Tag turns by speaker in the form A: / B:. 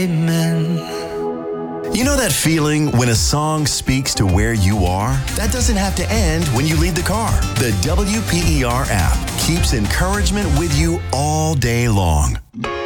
A: Amen.
B: You know that feeling when a song speaks to where you are? That doesn't have to end when you leave the car. The WPER app keeps encouragement with you all day long.